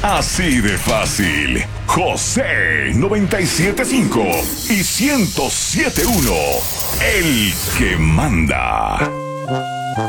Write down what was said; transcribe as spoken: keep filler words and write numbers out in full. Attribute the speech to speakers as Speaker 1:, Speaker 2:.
Speaker 1: Así de fácil. José noventa y siete punto cinco y ciento siete punto uno. El que manda.